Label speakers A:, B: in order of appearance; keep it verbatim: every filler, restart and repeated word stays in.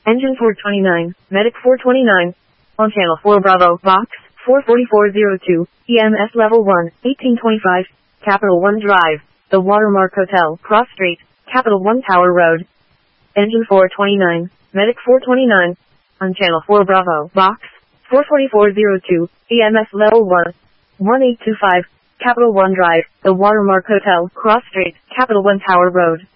A: Engine four twenty-nine, Medic four twenty-nine. On channel four Bravo, box, four forty-four oh two, E M S level one, eighteen twenty-five, Capital One Drive, The Watermark Hotel, Cross Street, Capital One Tower Road. Engine four twenty-nine, Medic four twenty-nine. On channel four Bravo, box, four forty-four oh two, E M S level one, eighteen twenty-five, Capital One Drive, The Watermark Hotel, Cross Street, Capital One Tower Road.